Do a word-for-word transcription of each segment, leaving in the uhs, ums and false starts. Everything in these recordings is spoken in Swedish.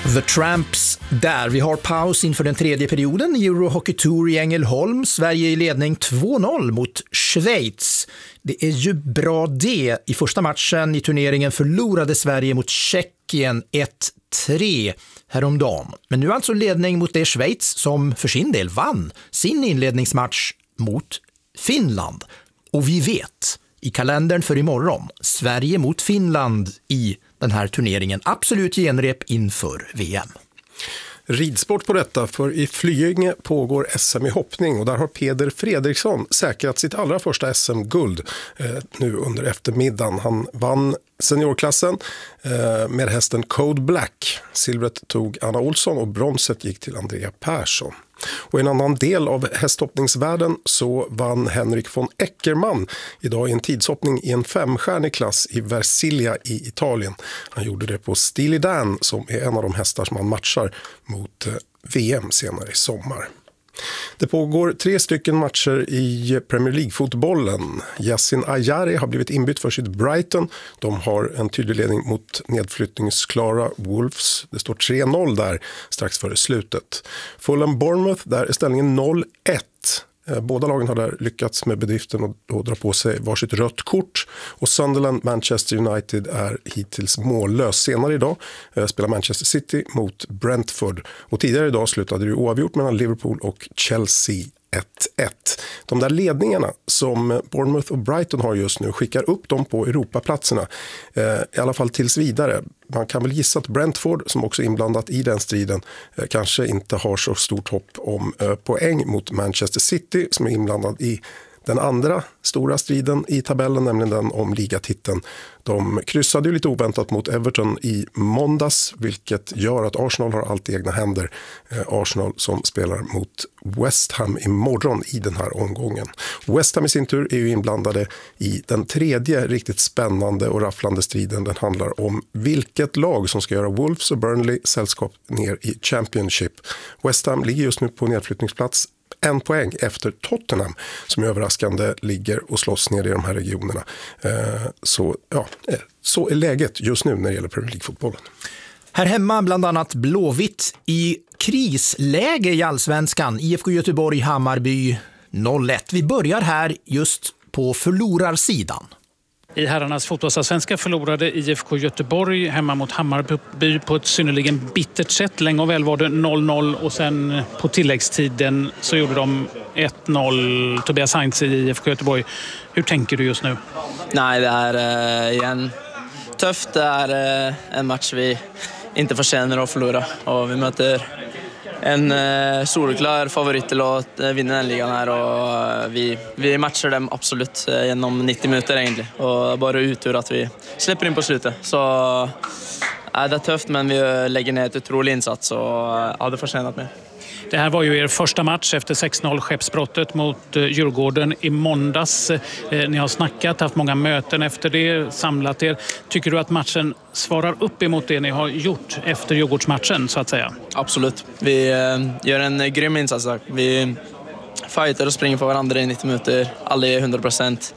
The Tramps där. Vi har paus inför den tredje perioden i Euro Hockey Tour i Ängelholm. Sverige i ledning två noll mot Schweiz. Det är ju bra det. I första matchen i turneringen förlorade Sverige mot Tjeckien ett tre häromdagen. Men nu alltså ledning mot det Schweiz som för sin del vann sin inledningsmatch mot Finland. Och vi vet i kalendern för imorgon Sverige mot Finland i den här turneringen. Absolut genrep inför V M. Ridsport på detta, för i Flyinge pågår S M i hoppning och där har Peder Fredriksson säkrat sitt allra första S M-guld eh, nu under eftermiddagen. Han vann seniorklassen eh, med hästen Code Black. Silvret tog Anna Olsson och bronset gick till Andrea Persson. Och i en annan del av hästhoppningsvärlden så vann Henrik von Eckermann idag i en tidshoppning i en femstjärnig klass i Versilia i Italien. Han gjorde det på Steely Dan som är en av de hästar som han matchar mot V M senare i sommar. Det pågår tre stycken matcher i Premier League-fotbollen. Yassin Ayari har blivit inbytt för sitt Brighton. De har en tydlig ledning mot nedflyttningsklara Wolves. Det står tre noll där strax före slutet. Fulham Bournemouth, där är ställningen noll ett. Båda lagen har där lyckats med bedriften att dra på sig varsitt rött kort. Och Sunderland Manchester United är hittills mållös. Senare idag spelar Manchester City mot Brentford. Och tidigare idag slutade det oavgjort mellan Liverpool och Chelsea ett ett. De där ledningarna som Bournemouth och Brighton har just nu skickar upp dem på Europaplatserna. I alla fall tills vidare. Man kan väl gissa att Brentford, som också är inblandat i den striden, kanske inte har så stort hopp om poäng mot Manchester City som är inblandad i den andra stora striden i tabellen, nämligen den om ligatiteln. De kryssade ju lite oväntat mot Everton i måndags, vilket gör att Arsenal har allt i egna händer. Eh, Arsenal som spelar mot West Ham imorgon i den här omgången. West Ham i sin tur är ju inblandade i den tredje riktigt spännande och rafflande striden. Den handlar om vilket lag som ska göra Wolves och Burnley sällskap ner i Championship. West Ham ligger just nu på nedflyttningsplats. En poäng efter Tottenham som överraskande ligger och slåss ner i de här regionerna. Så, ja, så är läget just nu när det gäller Premier League-fotbollen. Här hemma bland annat Blåvitt i krisläge i Allsvenskan. I F K Göteborg Hammarby noll ett. Vi börjar här just på förlorarsidan. I herrarnas fotbollsallsvenska förlorade I F K Göteborg hemma mot Hammarby på ett synnerligen bittert sätt. Länge och väl var det noll noll och sen på tilläggstiden så gjorde de ett noll. Tobias Heinz i I F K Göteborg. Hur tänker du just nu? Nej, det är uh, igen tufft. Det är uh, en match vi inte förtjänar att förlora. Och vi möter en uh, solklar favorit till att uh, vinna den ligan här och uh, vi, vi matchar dem absolut uh, genom nittio minuter egentligen och bara utur att vi släpper in på slutet så uh, det är tufft men vi lägger ner ett otroligt insats och uh, hade förtjänat mer. Det här var ju er första match efter sex noll skeppsbrottet mot Djurgården i måndags. Ni har snackat, haft många möten efter det, samlat er. Tycker du att matchen svarar upp emot det ni har gjort efter Djurgårdsmatchen så att säga? Absolut. Vi eh, gör en grym insats där. Vi fighter och springer på varandra i nittio minuter, aldrig hundra procent.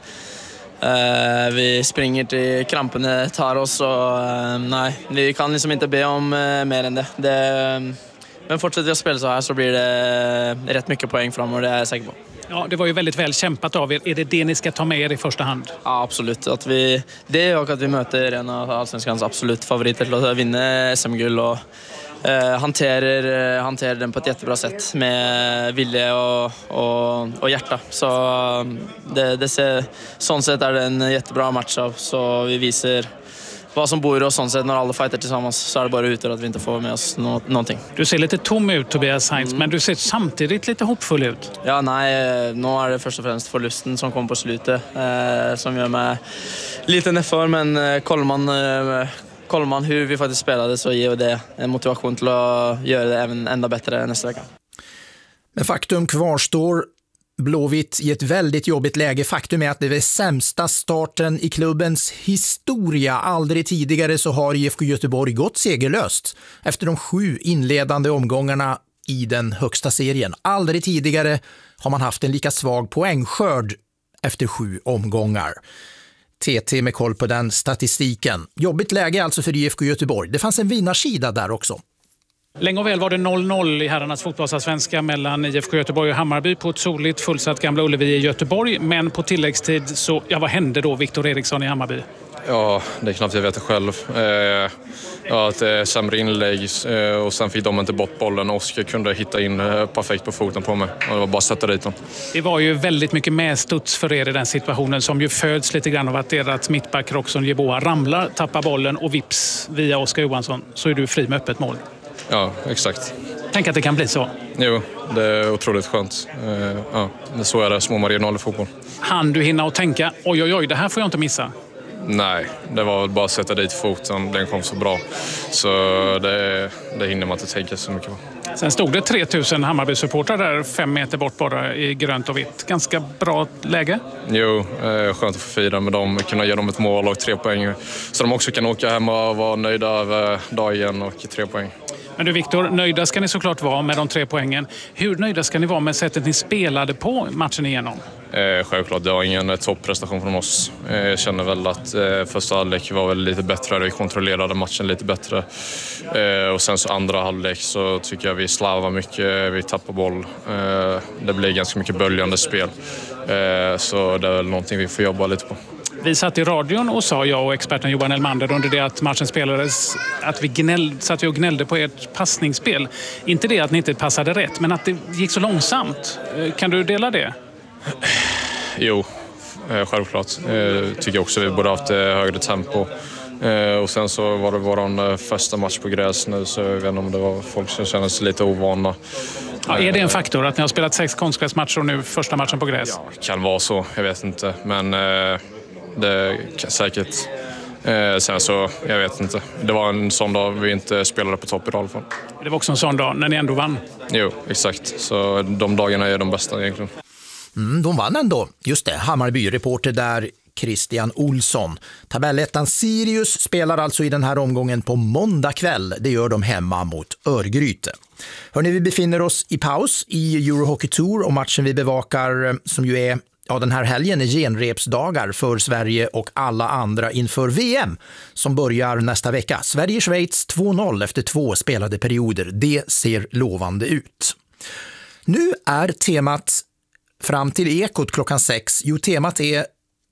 Uh, vi springer till krampen tar oss och uh, nej, vi kan liksom inte be om uh, mer än det. det Men fortsätter vi att spela så här så blir det rätt mycket poäng fram och det är jag säker på. Ja, det var ju väldigt väl kämpat av er. Är det det ni ska ta med er i första hand? Ja, absolut. Att vi, det och att vi möter en av allsvenskans absolut favoriter till att vinna S M-guld och eh, hanterar, eh, hanterar den på ett jättebra sätt med vilja och, och, och hjärta. Så det, det ser, sånt sätt är det en jättebra match av. Så vi visar vad som bor och sånt sätt när alla fighter tillsammans så är det bara ute att vi inte får med oss nå- någonting. Du ser lite tom ut Tobias Heinz mm. men du ser samtidigt lite hoppfull ut. Ja, nej, nu är det först och främst förlusten som kom på slutet eh, som gör mig lite nervös men eh, kollar man eh, kollar man hur vi faktiskt spelade så ger det en motivation till att göra det även ända bättre nästa vecka. Men faktum kvarstår. Blåvitt i ett väldigt jobbigt läge. Faktum är att det är sämsta starten i klubbens historia. Aldrig tidigare så har I F K Göteborg gått segerlöst efter de sju inledande omgångarna i den högsta serien. Aldrig tidigare har man haft en lika svag poängskörd efter sju omgångar. T T med koll på den statistiken. Jobbigt läge alltså för I F K Göteborg. Det fanns en vinnarsida där också. Länge och väl var det noll noll i herrarnas fotbollsallsvenska mellan I F K Göteborg och Hammarby på ett soligt fullsatt Gamla Ullevi i Göteborg. Men på tilläggstid så, ja, vad hände då, Viktor Eriksson i Hammarby? Ja, det är knappt jag vet det själv. Eh, ja, ett eh, sämre inlägg eh, och sen fick de inte bort bollen. Oskar kunde hitta in eh, perfekt på foten på mig och det var bara att sätta dit dem. Det var ju väldigt mycket medstuds för er i den situationen som ju föds lite grann av att deras mittback Roxon Jeboa ramlar, tappar bollen och vips via Oskar Johansson så är du fri med öppet mål. Ja, exakt. Tänk att det kan bli så. Jo, det är otroligt skönt. Eh, ja, så är det, små marginaler i fotboll. Han du hinna och tänka, oj oj oj, det här får jag inte missa. Nej, det var bara att sätta dit foten. Den kom så bra. Så det, det hinner man inte tänka så mycket på. Sen stod det tre tusen Hammarby-supportrar där fem meter bort bara i grönt och vitt. Ganska bra läge. Jo, eh, skönt att få fira med dem. Kunna ge dem ett mål och tre poäng. Så de också kan åka hem och vara nöjda över dagen och tre poäng. Men du Viktor, nöjda ska ni såklart vara med de tre poängen. Hur nöjda ska ni vara med sättet ni spelade på matchen igenom? Eh, självklart, det var ingen topprestation från oss. Eh, jag känner väl att eh, första halvlek var väl lite bättre. Vi kontrollerade matchen lite bättre. Eh, och sen så andra halvlek så tycker jag vi slarvar mycket. Vi tappar boll. Eh, det blir ganska mycket böljande spel. Eh, så det är väl någonting vi får jobba lite på. Vi satt i radion och sa, jag och experten Johan Elmander under det att matchen spelades, att vi gnällde, satt vi och gnällde på ert passningsspel. Inte det att ni inte passade rätt, men att det gick så långsamt. Kan du dela det? Jo, självklart. Jag tycker också vi borde haft högre tempo. Och sen så var det vår första match på gräs nu, så jag vet inte om det var folk som kände sig lite ovana. Ja, är det en faktor att ni har spelat sex konstgräsmatcher och nu första matchen på gräs? Ja, kan vara så, jag vet inte. Men det är säkert. Sen så, jag vet inte. Det var en sån dag vi inte spelade på topp i alla fall. Det var också en sån dag när ni ändå vann? Jo, exakt. Så de dagarna är de bästa egentligen. Mm, de vann ändå. Just det, Hammarby-reporter där, Christian Olsson. Tabellettan Sirius spelar alltså i den här omgången på måndag kväll. Det gör de hemma mot Örgryte. Hörrni, vi befinner oss i paus i Euro Hockey Tour och matchen vi bevakar som ju är, ja, den här helgen är genrepsdagar för Sverige och alla andra inför V M som börjar nästa vecka. Sverige-Schweiz två noll efter två spelade perioder. Det ser lovande ut. Nu är temat fram till Ekot klockan sex. Jo, temat är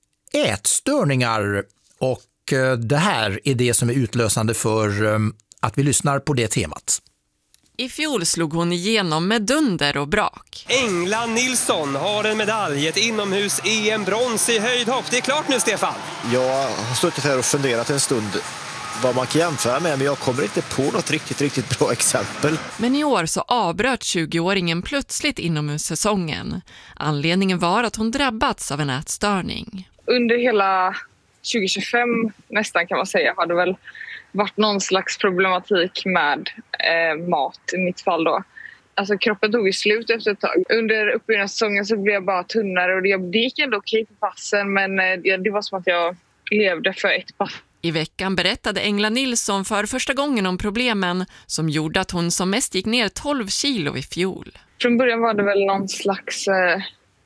ätstörningar och det här är det som är utlösande för att vi lyssnar på det temat. I fjol slog hon igenom med dunder och brak. Engla Nilsson har en medalj, ett inomhus-E M-brons i höjdhopp. Det är klart nu, Stefan. Jag har suttit här och funderat en stund vad man kan jämföra med, men jag kommer inte på något riktigt, riktigt bra exempel. Men i år så avbröt tjugoåringen plötsligt inomhussäsongen. Anledningen var att hon drabbats av en ätstörning. Under hela tjugo tjugofem nästan kan man säga har det väl varit någon slags problematik med eh, mat i mitt fall då. Alltså kroppen tog ju slut efter ett tag. Under uppbyggnadssäsongen så blev jag bara tunnare och det, det gick ändå okej på passen, men eh, det var som att jag levde för ett pass. I veckan berättade Engla Nilsson för första gången om problemen som gjorde att hon som mest gick ner tolv kilo i fjol. Från början var det väl någon slags eh,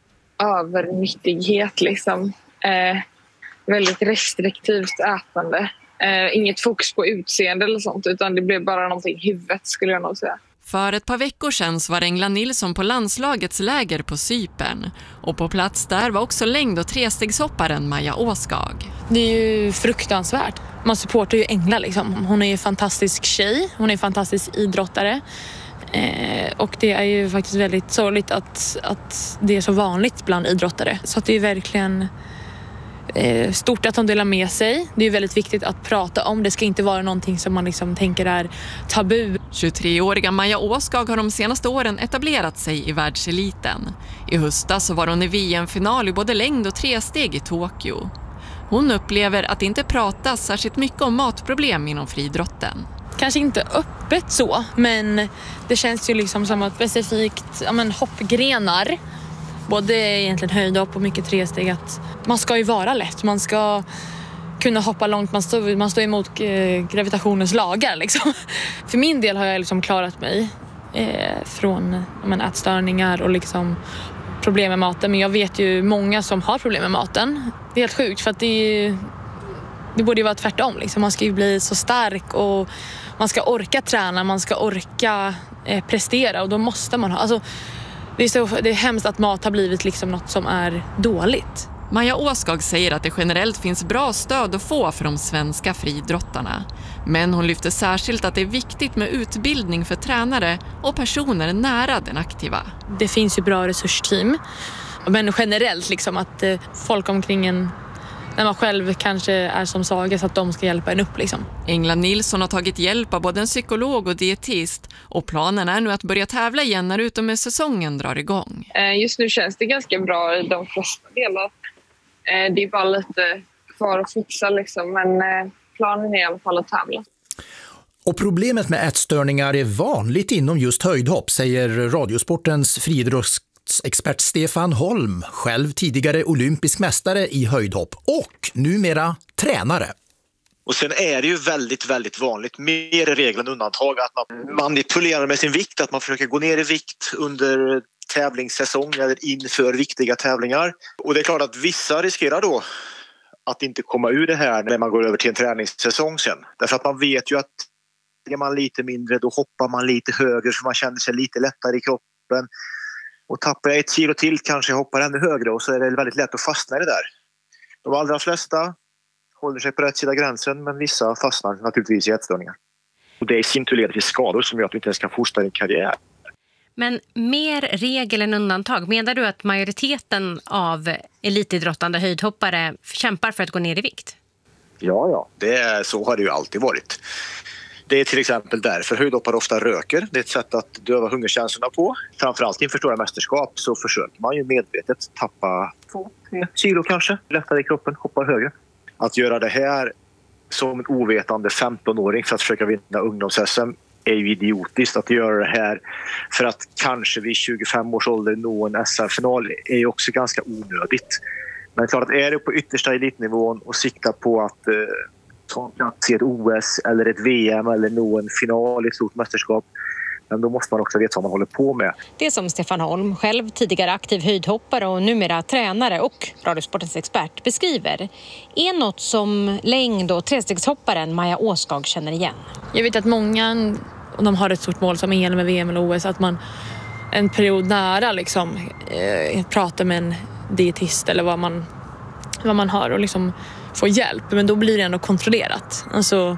övernyttighet liksom. Eh, väldigt restriktivt ätande. Eh, inget fokus på utseende eller sånt, utan det blev bara någonting i huvudet skulle jag nog säga. För ett par veckor sedan var Engla Nilsson på landslagets läger på Cypern. Och på plats där var också längd- och trestegshopparen Maja Åskag. Det är ju fruktansvärt. Man supportar ju Engla liksom. Hon är ju en fantastisk tjej. Hon är en fantastisk idrottare. Eh, och det är ju faktiskt väldigt sorgligt att, att det är så vanligt bland idrottare. Så att det är verkligen eh, stort att de delar med sig. Det är ju väldigt viktigt att prata om. Det ska inte vara någonting som man liksom tänker är tabu. tjugotreåriga Maja Åskag har de senaste åren etablerat sig i världseliten. I höstas så var hon i V M-final i både längd- och tresteg i Tokyo. Hon upplever att det inte pratas särskilt mycket om matproblem inom friidrotten. Kanske inte öppet så, men det känns ju liksom som att specifikt ja men, hoppgrenar, både egentligen höjdhopp och mycket tresteg, att man ska ju vara lätt. Man ska kunna hoppa långt, man står, man står emot eh, gravitationens lagar. Liksom. För min del har jag liksom klarat mig eh, från ja men, ätstörningar och liksom problem med maten. Men jag vet ju många som har problem med maten. Det är helt sjukt för att det är, det borde ju vara tvärtom. Liksom. Man ska ju bli så stark och man ska orka träna, man ska orka eh, prestera och då måste man ha... Alltså, det, är så, det är hemskt att mat har blivit liksom något som är dåligt. Maja Åskag säger att det generellt finns bra stöd att få för de svenska friidrottarna. Men hon lyfter särskilt att det är viktigt med utbildning för tränare och personer nära den aktiva. Det finns ju bra resursteam. Men generellt liksom att eh, folk omkring en, när man själv kanske är som svagast, att de ska hjälpa en upp liksom. Engla Nilsson har tagit hjälp av både en psykolog och dietist och planen är nu att börja tävla igen när utom med säsongen drar igång. Just nu känns det ganska bra i de flesta delar. Det är bara lite kvar att fixa liksom, men planen är i alla fall att tävla. Och problemet med ätstörningar är vanligt inom just höjdhopp, säger Radiosportens friidrottsexpert Stefan Holm, själv tidigare olympisk mästare i höjdhopp och numera tränare. Och sen är det ju väldigt, väldigt vanligt, mer i regel än undantag, att man manipulerar med sin vikt, att man försöker gå ner i vikt under tävlingssäsong eller inför viktiga tävlingar. Och det är klart att vissa riskerar då att inte komma ur det här när man går över till en träningssäsong sen. Därför att man vet ju att är man lite mindre, då hoppar man lite högre så man känner sig lite lättare i kroppen. Och tappar jag ett kilo till kanske jag hoppar ännu högre och så är det väldigt lätt att fastna i det där. De allra flesta håller sig på rätt sida gränsen, men vissa fastnar naturligtvis i ätstörningar. Och det är i sin tur leder till skador som gör att du inte ens kan fortsätta din karriär. Men mer regel än undantag. Menar du att majoriteten av elitidrottande höjdhoppare kämpar för att gå ner i vikt? Ja, ja. Det är, så har det ju alltid varit. Det är till exempel därför höjdhoppare ofta röker. Det är ett sätt att döva hungerkänslorna på. Framförallt inför stora mästerskap så försöker man ju medvetet tappa två, tre kilo kanske. Lättare i kroppen, hoppa högre. Att göra det här som en ovetande femtonåring för att försöka vinna ungdoms-S M är ju idiotiskt. Att göra det här för att kanske vid tjugofem års ålder nå en S M-final är ju också ganska onödigt. Men klart att är det på yttersta elitnivån och sikta på att eh, ta plats i ett O S eller ett V M eller nå en final i ett stort mästerskap, men då måste man också veta vad man håller på med. Det som Stefan Holm, själv tidigare aktiv höjdhoppare och numera tränare och Radiosportens expert, beskriver är något som längd- och trestegshopparen Maja Åskag känner igen. Jag vet att många, de har ett stort mål som E M, V M eller O S, att man en period nära liksom, eh, pratar med en dietist eller vad man, vad man har och liksom får hjälp. Men då blir det ändå kontrollerat. Alltså,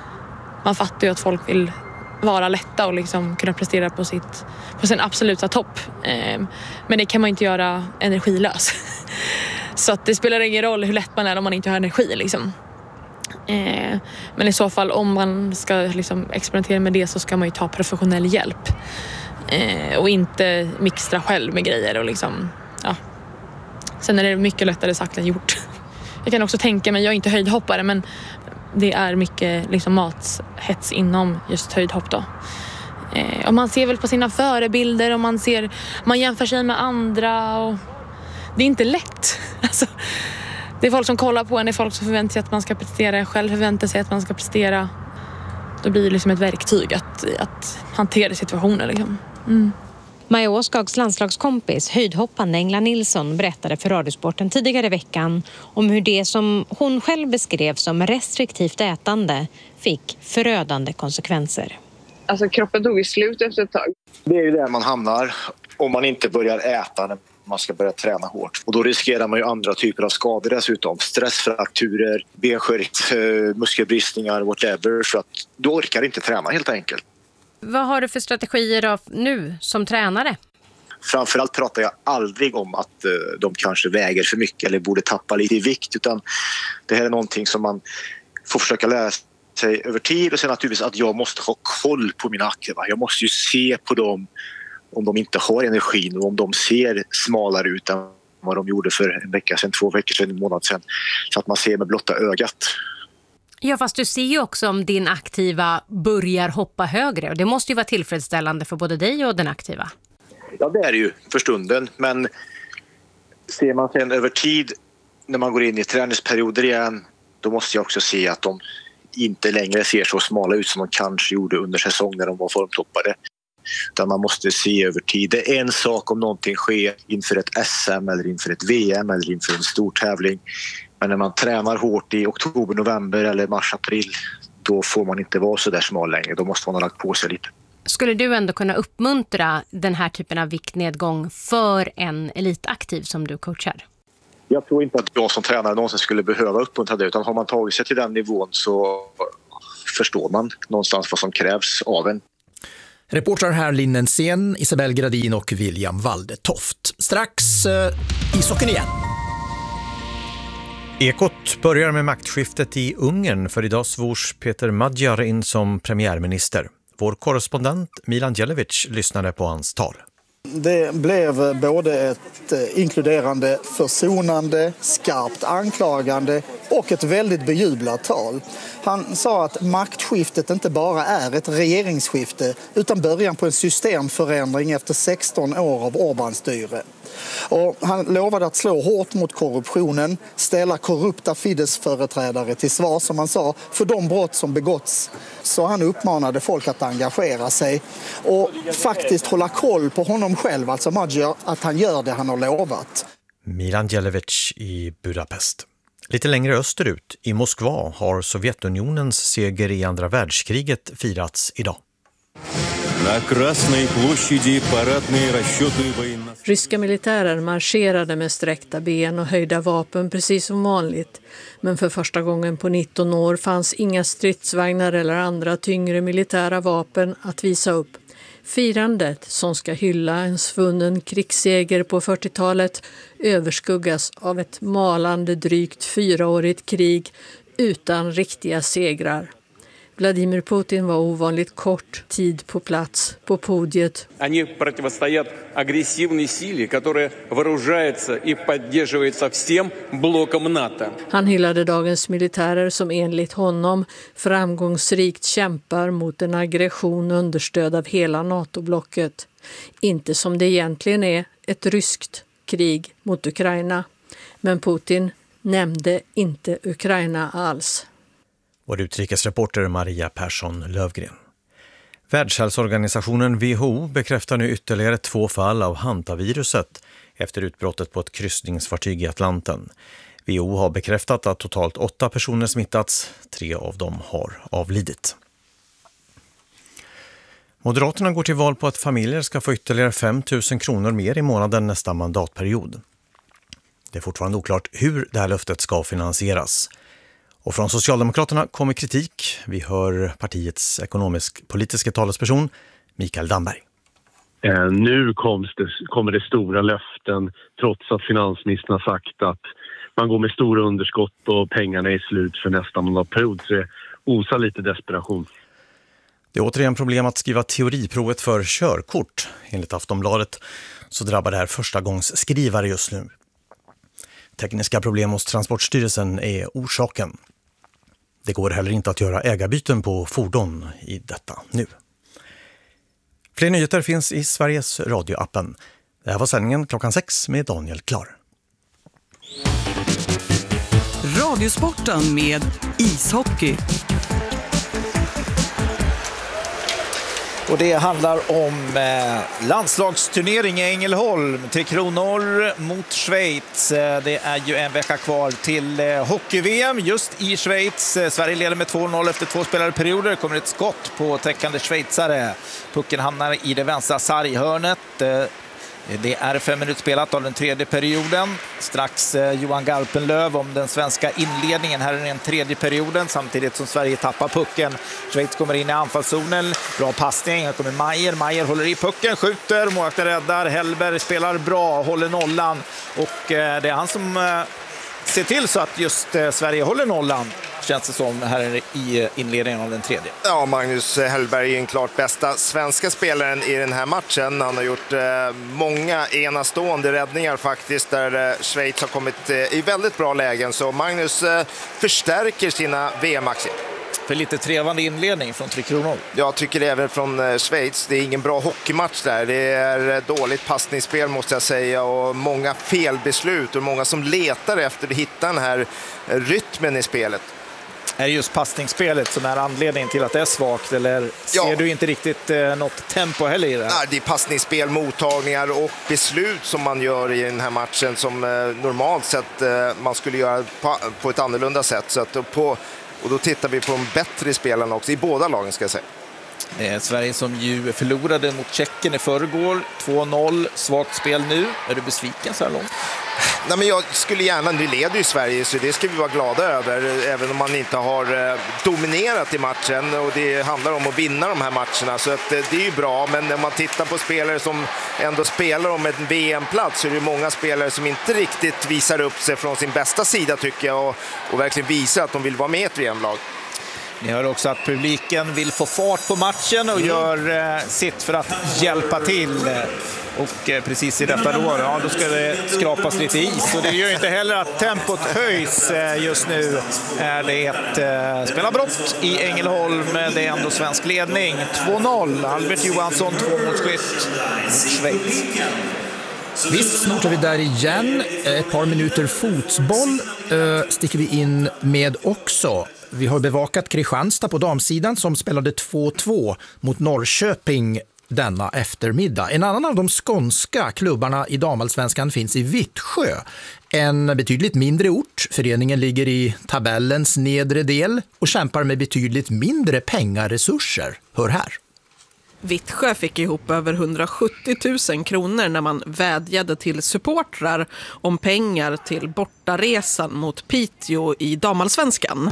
man fattar ju att folk vill vara lätta och liksom kunna prestera på, sitt, på sin absoluta topp. Eh, men det kan man inte göra energilös. Så att det spelar ingen roll hur lätt man är om man inte har energi. Liksom. Eh, men i så fall om man ska liksom experimentera med det så ska man ju ta professionell hjälp. Eh, och inte mixtra själv med grejer. Och liksom, ja. Sen är det mycket lättare sagt än gjort. Jag kan också tänka mig, jag är inte höjdhoppare, men det är mycket liksom mathets inom just höjdhopp då. Eh, och man ser väl på sina förebilder och man ser, man jämför sig med andra och det är inte lätt. Alltså, det är folk som kollar på en, det är folk som förväntar sig att man ska prestera, själv förväntar sig att man ska prestera. Då blir det liksom ett verktyg att, att hantera situationen liksom. Mm. Maja Åskags landslagskompis, höjdhoppande Engla Nilsson, berättade för Radiosporten tidigare i veckan om hur det som hon själv beskrev som restriktivt ätande fick förödande konsekvenser. Alltså kroppen tog ju slut efter ett tag. Det är ju där man hamnar om man inte börjar äta när man ska börja träna hårt. Och då riskerar man ju andra typer av skador dessutom. Stressfrakturer, benskörhet, muskelbristningar, whatever. För att du orkar inte träna helt enkelt. Vad har du för strategier nu som tränare? Framförallt pratar jag aldrig om att uh, de kanske väger för mycket eller borde tappa lite i vikt. Utan det här är någonting som man får försöka lära sig över tid. Och sen naturligtvis att jag måste ha koll på mina aktiva. Jag måste ju se på dem om de inte har energin och om de ser smalare ut än vad de gjorde för en vecka sedan, två veckor sedan, en månad sedan. Så att man ser med blotta ögat. Ja, fast du ser ju också om din aktiva börjar hoppa högre. Och det måste ju vara tillfredsställande för både dig och den aktiva. Ja, det är det ju för stunden. Men ser man sen över tid när man går in i träningsperioder igen, då måste jag också se att de inte längre ser så smala ut som de kanske gjorde under säsong när de var formtoppade. Utan man måste se över tid. Det är en sak om någonting sker inför ett S M eller inför ett V M eller inför en stor tävling. Men när man tränar hårt i oktober, november eller mars, april, då får man inte vara så där smal längre. Då måste man ha lagt på sig lite. Skulle du ändå kunna uppmuntra den här typen av viktnedgång för en elitaktiv som du coachar? Jag tror inte att jag som tränare någonsin skulle behöva uppmuntra det, utan har man tagit sig till den nivån så förstår man någonstans vad som krävs av en. Reportrar här Linnen Sen, Isabel Gradin och William Waldetoft. Strax eh, ishockeyn igen. Ekot börjar med maktskiftet i Ungern, för idag svors Peter Magyar in som premiärminister. Vår korrespondent Milan Djelevic lyssnade på hans tal. Det blev både ett inkluderande, försonande, skarpt anklagande och ett väldigt bejublat tal. Han sa att maktskiftet inte bara är ett regeringsskifte utan början på en systemförändring efter sexton år av Orbán-styre. Och han lovade att slå hårt mot korruptionen, ställa korrupta Fidesz-företrädare till svar, som han sa, för de brott som begåtts. Så han uppmanade folk att engagera sig och faktiskt hålla koll på honom själv, alltså Magyar, att han gör det han har lovat. Milan Djelevic i Budapest. Lite längre österut, i Moskva, har Sovjetunionens seger i andra världskriget firats idag. Ryska militärer marscherade med sträckta ben och höjda vapen precis som vanligt. Men för första gången på nitton år fanns inga stridsvagnar eller andra tyngre militära vapen att visa upp. Firandet, som ska hylla en svunnen krigsseger på fyrtiotalet, överskuggas av ett malande drygt fyraårigt krig utan riktiga segrar. Vladimir Putin var ovanligt kort tid på plats på podiet. Они противостоят агрессивной силе, которая вооружается и поддерживается всем блоком НАТО. Han hyllade dagens militärer som enligt honom framgångsrikt kämpar mot en aggression understöd av hela NATO-blocket. Inte som det egentligen är, ett ryskt krig mot Ukraina. Men Putin nämnde inte Ukraina alls. Vår utrikesreporter Maria Persson Lövgren. Världshälsoorganisationen W H O bekräftar nu ytterligare två fall av hantaviruset efter utbrottet på ett kryssningsfartyg i Atlanten. W H O har bekräftat att totalt åtta personer smittats, tre av dem har avlidit. Moderaterna går till val på att familjer ska få ytterligare fem tusen kronor mer i månaden nästa mandatperiod. Det är fortfarande oklart hur det här löftet ska finansieras. Och från Socialdemokraterna kommer kritik. Vi hör partiets ekonomisk-politiska talesperson Mikael Damberg. Eh, nu det, kommer det stora löften trots att finansministern har sagt att man går med stora underskott och pengarna är slut för nästa mandatperiod. Så det osar lite desperation. Det är återigen problem att skriva teoriprovet för körkort. Enligt Aftonbladet så drabbar det här första gångs skrivare just nu. Tekniska problem hos Transportstyrelsen är orsaken. Det går heller inte att göra ägarbyten på fordon i detta nu. Fler nyheter finns i Sveriges radioappen. Det här var sändningen klockan sex med Daniel Klar. Radiosporten med ishockey. Och det handlar om eh, landslagsturnering i Ängelholm. Tre Kronor mot Schweiz. Det är ju en vecka kvar till eh, hockey-V M just i Schweiz. Sverige leder med två noll efter två spelade perioder. Det kommer ett skott på täckande schweizare. Pucken hamnar i det vänstra sarghörnet. Eh, Det är fem minuter spelat av den tredje perioden. Strax eh, Johan Garpenlöv om den svenska inledningen. Här är den tredje perioden samtidigt som Sverige tappar pucken. Schweiz kommer in i anfallszonen. Bra passning. Här kommer Meier. Meier håller i pucken, skjuter. Målvakten räddar. Hellberg spelar bra, håller nollan. Och eh, det är han som eh, ser till så att just eh, Sverige håller nollan. Känns det som här i inledningen av den tredje. Ja, Magnus Hellberg är en klart bästa svenska spelaren i den här matchen. Han har gjort eh, många enastående räddningar faktiskt där eh, Schweiz har kommit eh, i väldigt bra lägen. Så Magnus eh, förstärker sina V M-aktier. För lite trevande inledning från Tre Kronor. Jag tycker det även från eh, Schweiz. Det är ingen bra hockeymatch där. Det är eh, dåligt passningsspel måste jag säga och många felbeslut och många som letar efter att hitta den här eh, rytmen i spelet. Är det just passningsspelet som är anledningen till att det är svagt, eller ser Ja. du inte riktigt eh, något tempo heller i det? Nej, det är passningsspel, mottagningar och beslut som man gör i den här matchen som eh, normalt sett eh, man skulle göra på, på ett annorlunda sätt. Så att på, och då tittar vi på de bättre spelarna också i båda lagen, ska jag säga. Eh, Sverige som ju förlorade mot Tjeckien i förrgår, två noll, svagt spel nu. Är du besviken så här långt? Nej, men jag skulle gärna, nu leder ju Sverige så det ska vi vara glada över, även om man inte har eh, dominerat i matchen, och det handlar om att vinna de här matcherna, så att, eh, det är ju bra. Men om man tittar på spelare som ändå spelar om en V M-plats så är det många spelare som inte riktigt visar upp sig från sin bästa sida, tycker jag, och, och verkligen visar att de vill vara med i ett V M-lag. Ni hör också att publiken vill få fart på matchen och gör eh, sitt för att hjälpa till. Och eh, precis i detta då, ja, då ska det skrapas lite is. Och det gör inte heller att tempot höjs. Eh, just nu är det ett eh, spelarbrott i Ängelholm. Det är ändå svensk ledning. två noll. Albert Johansson, två mot skytt mot Schweiz. Visst, snart är vi där igen. Ett par minuter fotboll eh, sticker vi in med också. Vi har bevakat Kristianstad på damsidan som spelade två två mot Norrköping denna eftermiddag. En annan av de skånska klubbarna i damallsvenskan finns i Vittsjö. En betydligt mindre ort. Föreningen ligger i tabellens nedre del och kämpar med betydligt mindre pengaresurser. Hör här. Vittsjö fick ihop över hundrasjuttio tusen kronor när man vädjade till supportrar om pengar till bortaresan mot Piteå i damallsvenskan.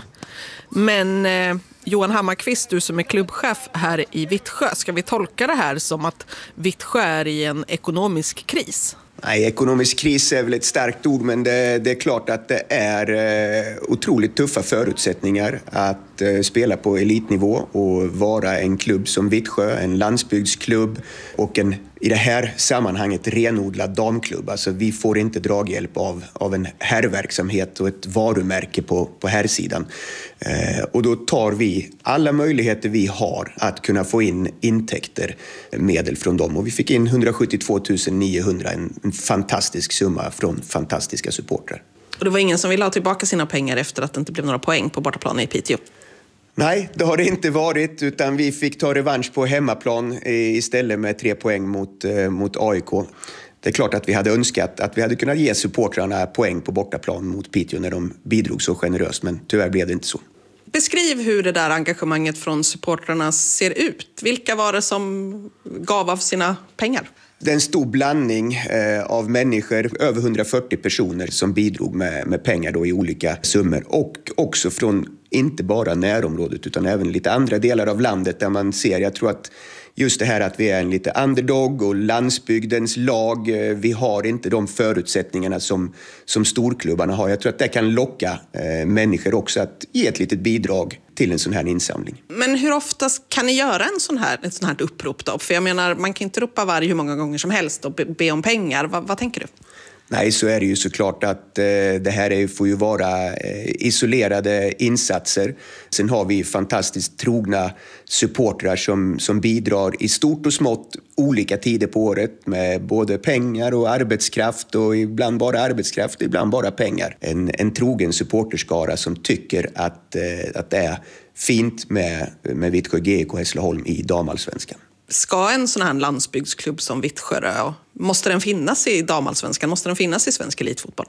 Men eh, Johan Hammarkvist, du som är klubbchef här i Vittsjö, ska vi tolka det här som att Vittsjö är i en ekonomisk kris? Nej, ekonomisk kris är väl ett starkt ord, men det, det är klart att det är eh, otroligt tuffa förutsättningar att eh, spela på elitnivå och vara en klubb som Vittsjö, en landsbygdsklubb och en, i det här sammanhanget, renodlad damklubb. Alltså vi får inte draghjälp av, av en herrverksamhet och ett varumärke på, på herrsidan. Eh, och då tar vi alla möjligheter vi har att kunna få in intäkter, medel från dem. Och vi fick in hundrasjuttiotvå tusen niohundra, en, en fantastisk summa från fantastiska supportrar. Och det var ingen som ville ha tillbaka sina pengar efter att det inte blev några poäng på bortaplan i Piteå? Nej, det har det inte varit, utan vi fick ta revansch på hemmaplan istället med tre poäng mot, mot A I K. Det är klart att vi hade önskat att vi hade kunnat ge supportrarna poäng på bortaplan mot Piteå när de bidrog så generöst, men tyvärr blev det inte så. Beskriv hur det där engagemanget från supportrarna ser ut. Vilka var det som gav av sina pengar? Det är en stor blandning eh, av människor, över hundrafyrtio personer som bidrog med, med pengar då i olika summor. Och också från inte bara närområdet utan även lite andra delar av landet där man ser, jag tror att just det här att vi är en lite underdog och landsbygdens lag, eh, vi har inte de förutsättningarna som, som storklubbarna har. Jag tror att det kan locka eh, människor också att ge ett litet bidrag till en sån här insamling. Men hur ofta kan ni göra en sån här, ett sån här upprop då? För jag menar, man kan inte ropa varje hur många gånger som helst och be, be om pengar. Va, vad tänker du? Nej, så är det ju såklart att eh, det här är, får ju vara eh, isolerade insatser. Sen har vi fantastiskt trogna supportrar som, som bidrar i stort och smått olika tider på året med både pengar och arbetskraft, och ibland bara arbetskraft och ibland bara pengar. En, en trogen supporterskara som tycker att, eh, att det är fint med, med Vittsjö G I K Hässleholm i damallsvenskan. Ska en sån här landsbygdsklubb som Vittsjö, måste den finnas i damallsvenskan? Måste den finnas i svensk elitfotboll?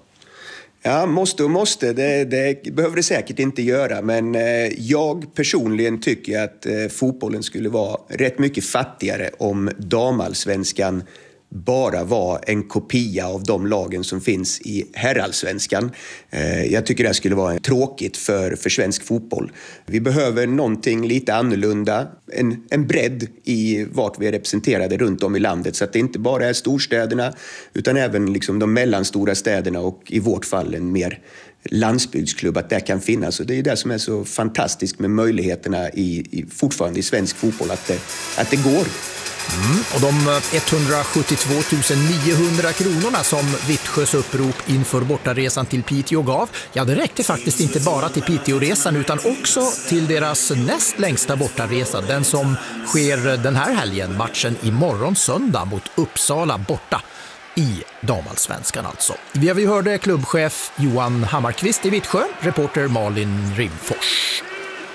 Ja, måste och måste. Det, det behöver det säkert inte göra. Men eh, jag personligen tycker att eh, fotbollen skulle vara rätt mycket fattigare om damallsvenskan bara var en kopia av de lagen som finns i herrallsvenskan. Eh, jag tycker det skulle vara tråkigt för, för svensk fotboll. Vi behöver någonting lite annorlunda, en, en bredd i vart vi är representerade runt om i landet, så att det inte bara är storstäderna utan även liksom de mellanstora städerna och i vårt fall en mer landsbygdsklubb, att det kan finnas. Och det är det som är så fantastiskt med möjligheterna i, i, fortfarande i svensk fotboll, att det, att det går. Mm, och de etthundrasjuttiotvå tusen niohundra kronorna som Vittsjös upprop inför bortaresan till Piteå gav, ja, det räckte faktiskt inte bara till Piteå-resan utan också till deras näst längsta bortaresa, den som sker den här helgen, matchen imorgon söndag mot Uppsala borta. i damallsvenskan alltså. Vi har vi hörde klubbchef Johan Hammarkvist i Vittsjö, reporter Malin Rimfors.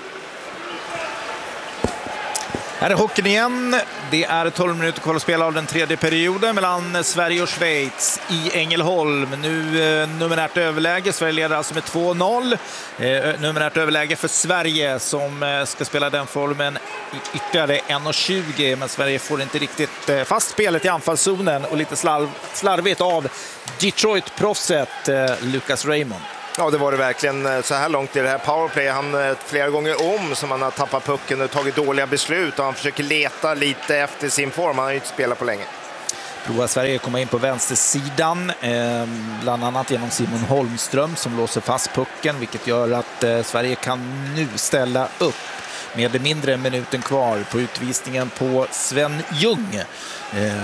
Här är hockeyn igen. Det är tolv minuter kvar att spela av den tredje perioden mellan Sverige och Schweiz i Ängelholm. Nu eh, numerärt överläge. Sverige leder alltså med två noll. Eh, numerärt överläge för Sverige som eh, ska spela den formen i ytterligare en tjugo. Men Sverige får inte riktigt eh, fast spelet i anfallszonen och lite slarv, slarvigt av Detroit-proffset eh, Lucas Raymond. Ja, det var det verkligen så här långt i det här powerplay. Han flera gånger om som han har tappat pucken och tagit dåliga beslut och han försöker leta lite efter sin form. Han har ju inte spelat på länge. Provar Sverige komma in på vänstersidan, eh, bland annat genom Simon Holmström som låser fast pucken, vilket gör att eh, Sverige kan nu ställa upp med mindre än minuten kvar på utvisningen på Sven Ljung eh,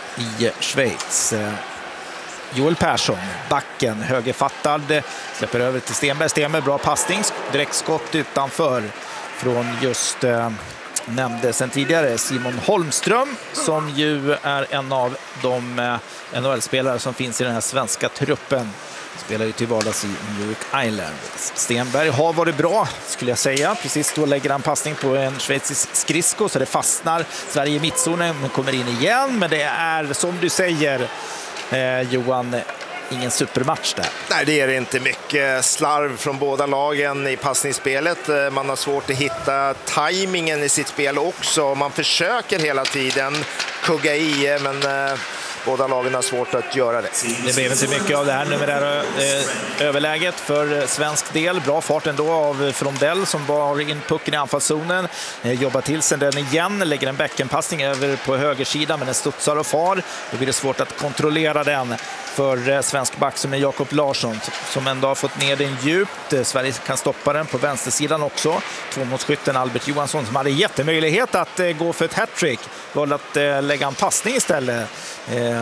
i Schweiz. Eh, Joel Persson, backen, högerfattad, släpper över till Stenberg. Stenberg, bra passning, direktskott utanför från just eh, nämnde sen tidigare Simon Holmström, som ju är en av de eh, N H L-spelare som finns i den här svenska truppen. Spelar ju till vardags i New York Islanders. Stenberg har varit bra, skulle jag säga. Precis då lägger han passning på en schweizisk skridsko så det fastnar. Sverige i mittzonen kommer in igen, men det är som du säger, Eh, Johan, ingen supermatch där. Nej, det är inte mycket slarv från båda lagen i passningsspelet. Man har svårt att hitta tajmingen i sitt spel också. Man försöker hela tiden kugga i, men eh, båda lagen har svårt att göra det. Det blev inte mycket av det här numerära eh, överläget för svensk del. Bra fart ändå av Frondell som bar in pucken i anfallszonen. Eh, jobbar till sen den igen, lägger en bäckenpassning över på högersidan, men den studsar och far. Då blir det svårt att kontrollera den för eh, svensk back som är Jakob Larsson som ändå har fått ner den djupt. Eh, Sverige kan stoppa den på vänstersidan också. Tvåmålsskytten Albert Johansson som hade jättemöjlighet att eh, gå för ett hattrick. Valde att eh, lägga en passning istället. Eh,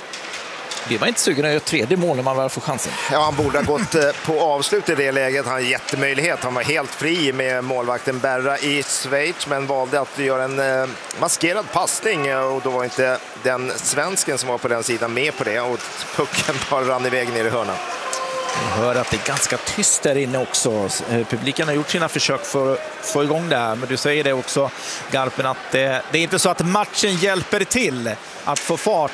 det var inte sugen att göra tredje mål när man väl får chansen. Ja, han borde ha gått på avslut i det läget. Han har jättemöjlighet. Han var helt fri med målvakten Berra i Schweiz, men valde att göra en eh, maskerad passning och då var inte den svensken som var på den sidan med på det och pucken bara rann iväg ner i hörnan. Jag hör att det är ganska tyst där inne också. Publiken har gjort sina försök för att få igång det här. Men du säger det också, Garpen, att det, det är inte så att matchen hjälper till att få fart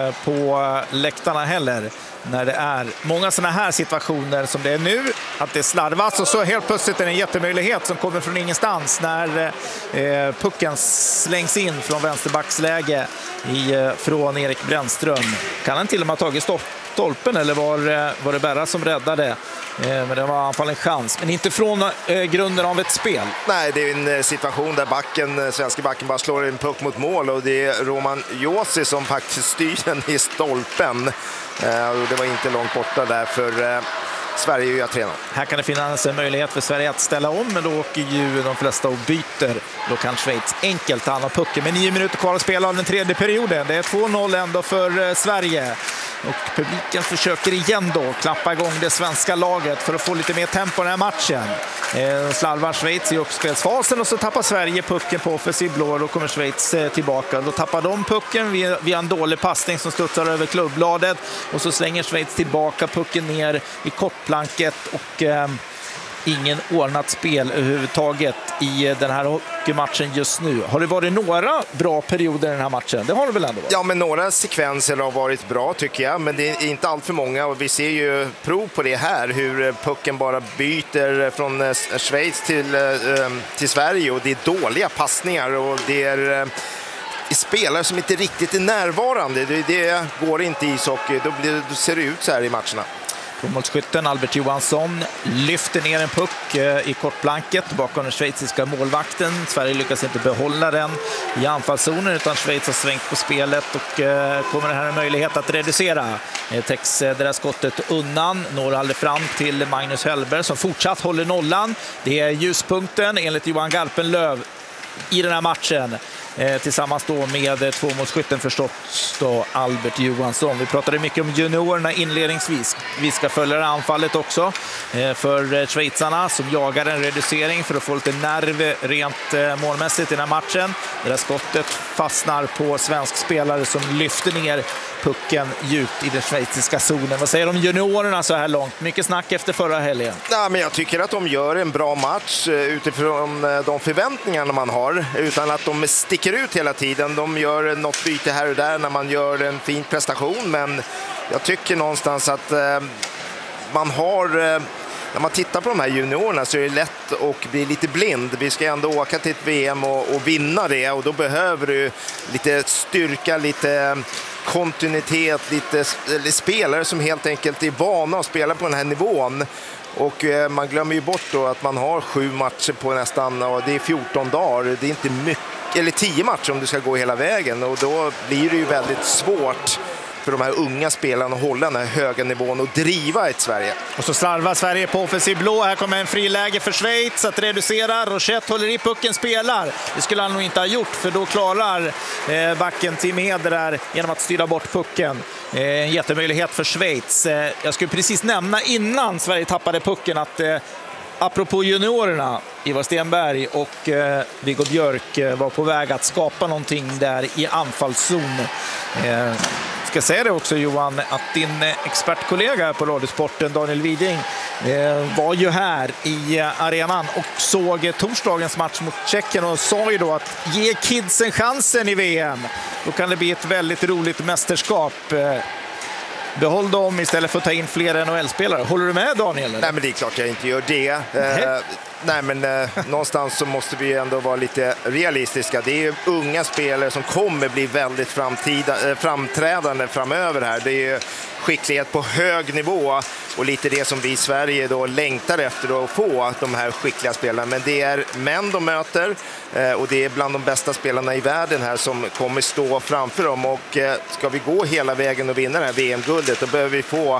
på läktarna heller. När det är många sådana här situationer som det är nu, att det slarvas och så helt plötsligt är det en jättemöjlighet som kommer från ingenstans när eh, pucken slängs in från vänsterbacksläge i, eh, från Erik Brännström. Kan han till och med ha tagit stopp stolpen eller var, var det Berra som räddade? Eh, men det var i alla fall en chans. Men inte från eh, grunden av ett spel. Nej, det är en situation där backen, svenska backen bara slår en puck mot mål och det är Roman Josi som faktiskt styr den i stolpen. Eh, och det var inte långt borta där för eh, Sverige gör tre noll. Här kan det finnas en möjlighet för Sverige att ställa om, men då åker ju de flesta och byter. Då kan Schweiz enkelt ta hand om pucken. Men nio minuter kvar att spela av den tredje perioden. Det är två noll ändå för Sverige. Och publiken försöker igen då klappa igång det svenska laget för att få lite mer tempo i den här matchen. Eh, slarvar Schweiz i uppspelsfasen och så tappar Sverige pucken på offensiv blå. Då kommer Schweiz eh, tillbaka. Då tappar de pucken via, via en dålig passning som studsar över klubbbladet. Och så slänger Schweiz tillbaka pucken ner i kortplanket och... Eh, ingen ordnat spel överhuvudtaget i den här hockeymatchen just nu. Har det varit några bra perioder i den här matchen? Det har det väl ändå varit? Ja, men några sekvenser har varit bra tycker jag. Men det är inte allt för många och vi ser ju prov på det här. Hur pucken bara byter från Schweiz till, till Sverige och det är dåliga passningar och det är... spelare som inte riktigt är närvarande. Det, det går inte i ishockey. Då, blir, då ser det ut så här i matcherna. Målskytten Albert Johansson lyfter ner en puck i kortblanket bakom den schweiziska målvakten. Sverige lyckas inte behålla den i anfallszonen utan Schweiz har svängt på spelet och kommer det här en möjlighet att reducera. Täcks det där skottet undan, når aldrig fram till Magnus Hellberg som fortsatt håller nollan. Det är ljuspunkten enligt Johan Garpenlöv i den här matchen. Eh, tillsammans då med tvåmålsskytten förstås Rosett och Albert Johansson. Vi pratade mycket om juniorerna inledningsvis. Vi ska följa det anfallet också för schweizarna som jagar en reducering för att få lite nerv rent målmässigt i den här matchen. Det där skottet fastnar på svensk spelare som lyfter ner pucken djupt i den schweiziska zonen. Vad säger de juniorerna så här långt? Mycket snack efter förra helgen. Ja, men jag tycker att de gör en bra match utifrån de förväntningarna man har, utan att de sticker ut hela tiden. De gör något byte här och där när man gör en fin prestation, men jag tycker någonstans att eh, man har... Eh, När man tittar på de här juniorerna så är det lätt att bli lite blind. Vi ska ändå åka till ett V M och, och vinna det, och då behöver du lite styrka, lite kontinuitet, lite spelare som helt enkelt är vana att spela på den här nivån. Och eh, man glömmer ju bort då att man har sju matcher på nästan, och det är fjorton dagar. Det är inte mycket, eller tio matcher om du ska gå hela vägen, och då blir det ju väldigt svårt för de här unga spelarna att hålla den här höga nivån och driva ett Sverige. Och så slarvar Sverige på offensiv blå. Här kommer en friläge för Schweiz att reducera. Rosett håller i pucken, spelar. Det skulle han nog inte ha gjort, för då klarar eh, backen Tim Heder där genom att styra bort pucken. Eh, en jättemöjlighet för Schweiz. Eh, jag skulle precis nämna innan Sverige tappade pucken att eh, apropå juniorerna, Ivar Stenberg och eh, Viggo Björk eh, var på väg att skapa någonting där i anfallszon. Eh, ska säga det också, Johan, att din expertkollega på Radiosporten, Daniel Widing, eh, var ju här i eh, arenan och såg eh, torsdagens match mot Tjeckien och sa ju då att ge kidsen chansen i V M. Då kan det bli ett väldigt roligt mästerskap. Eh, Behåll dem istället för att ta in fler N H L-spelare. Håller du med, Daniel? Eller? Nej, men det är klart jag inte gör det. Eh, nej, men eh, någonstans så måste vi ändå vara lite realistiska. Det är ju unga spelare som kommer bli väldigt framtida, eh, framträdande framöver här. Det är skicklighet på hög nivå och lite det som vi i Sverige då längtar efter då att få, de här skickliga spelarna. Men det är män de möter eh, och det är bland de bästa spelarna i världen här som kommer stå framför dem. Och eh, ska vi gå hela vägen och vinna det här V M-guldet, då behöver vi få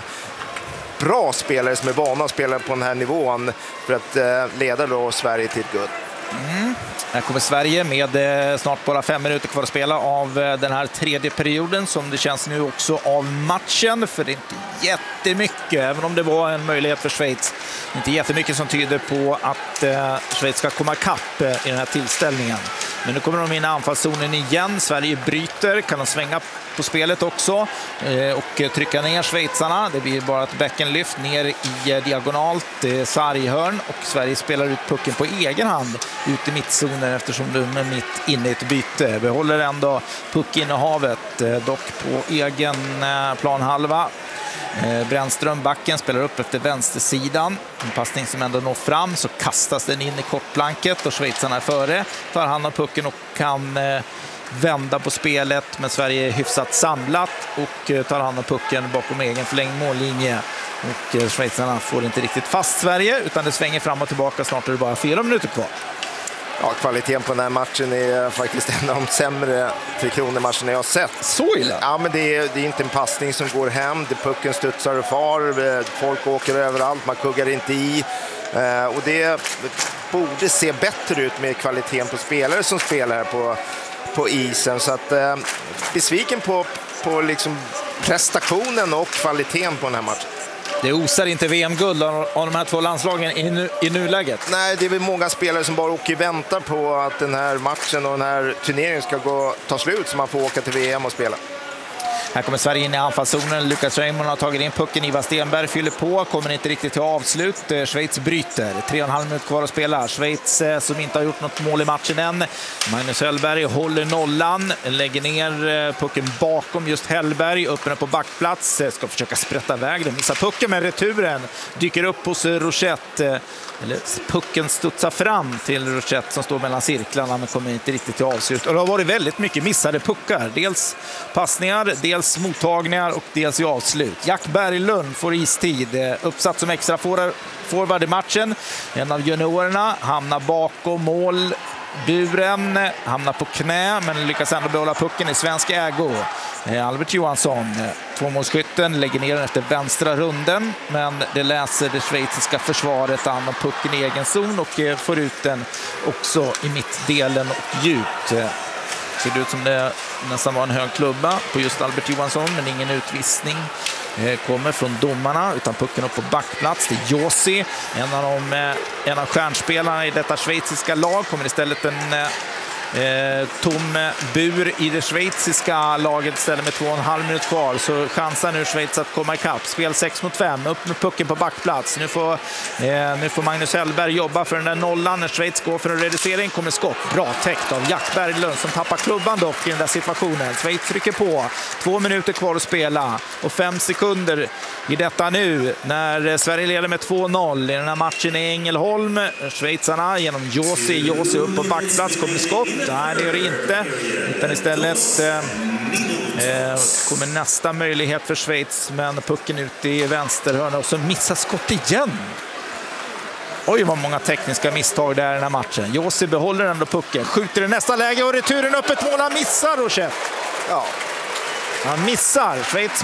bra spelare som är vana att spela på den här nivån för att eh, leda då Sverige till ett guld. Mm. Här kommer Sverige med eh, snart bara fem minuter kvar att spela av eh, den här tredje perioden, som det känns nu också av matchen, för det är inte jättemycket, även om det var en möjlighet för Schweiz, inte jättemycket som tyder på att eh, Schweiz ska komma kapp eh, i den här tillställningen. Men nu kommer de in i anfallszonen igen. Sverige bryter, kan de svänga på spelet också eh, och trycka ner schweizarna. Det blir bara ett bäckenlyft ner i eh, diagonalt eh, sarghörn, och Sverige spelar ut pucken på egen hand ut i mittzonen eftersom de är mitt inne i ett byte. Behåller ändå puckinnehavet, eh, dock på egen eh, planhalva. Eh, Brännström, backen, spelar upp efter vänstersidan. En passning som ändå når fram, så kastas den in i kortplanket och schweizarna är före. Tar hand om pucken och kan eh, vända på spelet, men Sverige är hyfsat samlat och eh, tar hand om pucken bakom egen förlängd mållinje. Och eh, schweizarna får inte riktigt fast Sverige, utan det svänger fram och tillbaka. Snart är det bara fyra minuter kvar. Ja, kvaliteten på den här matchen är faktiskt en av de sämre Tre Kronor-matcherna jag har sett. Så illa? Ja, men det är, det är inte en passning som går hem. Det pucken studsar och far. Folk åker överallt. Man kuggar inte i. Och det borde se bättre ut med kvaliteten på spelare som spelar här på, på isen. Så att eh, besviken på, på liksom prestationen och kvaliteten på den här matchen. Det osar inte V M-guld av de här två landslagen i, nu, i nuläget. Nej, det är väl många spelare som bara åker och väntar på att den här matchen och den här turneringen ska gå, ta slut, så man får åka till V M och spela. Här kommer Sverige in i anfallszonen. Lukas Raymond har tagit in pucken. Ivar Stenberg fyller på, kommer inte riktigt till avslut. Schweiz bryter. Tre och en halv minut kvar att spela. Schweiz som inte har gjort något mål i matchen än. Magnus Hellberg håller nollan. Lägger ner pucken bakom just Hellberg. Öppnar på backplats. Ska försöka sprätta iväg den. Missar pucken, med returen dyker upp hos Rosett. Eller pucken studsar fram till Rosett som står mellan cirklarna, men kommer inte riktigt till avslut. Och det har varit väldigt mycket missade puckar. Dels passningar, dels mottagningar och dels i avslut. Jack Berglund får istid. Uppsatt som extra forward i matchen. En av juniorerna hamnar bakom mål. Buren hamnar på knä, men lyckas ändå behålla pucken i svensk ägo. Albert Johansson, tvåmålsskytten, lägger ner den efter vänstra runden, men det läser det schweiziska försvaret an om pucken i egen zon och får ut den också i mittdelen och djupt. Ser det ut som det nästan var en hög klubba på just Albert Johansson, men ingen utvisning kommer från domarna, utan pucken upp på backplats till Josi, en av, de, en av stjärnspelarna i detta schweiziska lag. Kommer istället en eh, tom bur i det schweiziska laget istället med två och en halv minut kvar, så chansar nu Schweiz att komma ikapp. Spel sex mot fem, upp med pucken på backplats. Nu får, eh, nu får Magnus Hellberg jobba för den där nollan när Schweiz går för en reducering. Kommer skott, bra täckt av Jack Berglund som tappar klubban dock i den där situationen. Schweiz trycker på, två minuter kvar att spela och fem sekunder i detta nu när Sverige leder med två noll i den här matchen i Ängelholm. Schweizarna genom Josi, Josi upp på backplats, kommer skott. Nej, det gör det inte. Utan istället eh, eh, kommer nästa möjlighet för Schweiz, men pucken ut i vänsterhörna och så missar skott igen. Oj, vad många tekniska misstag där i den här matchen. Josi behåller ändå pucken, skjuter i nästa läge och returen upp ett mål. Han missar, Rochette. Ja. Han missar. Schweiz